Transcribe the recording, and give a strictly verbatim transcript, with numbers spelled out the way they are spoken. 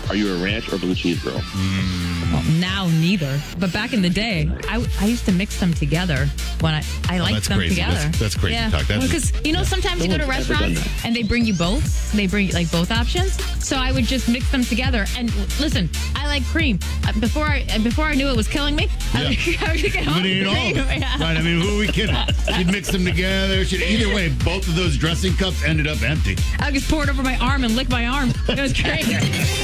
Are you a ranch or blue cheese girl? Well, now neither. But back in the day, I, I used to mix them together when I I liked that's them crazy. together. That's- that's crazy Yeah. talk. That's- Because you know sometimes you go to No one's ever done restaurants that. and they bring you both. They bring like both options. So I would just mix them together. And listen, I like cream. Uh, Before I before I knew it was killing me, I would, I would get all But the eat all of cream. them. Yeah. Right? I mean, who are we kidding? She'd mix them together. She'd, either way, both of those dressing cups ended up empty. I would just pour it over my arm and lick my arm. It was crazy.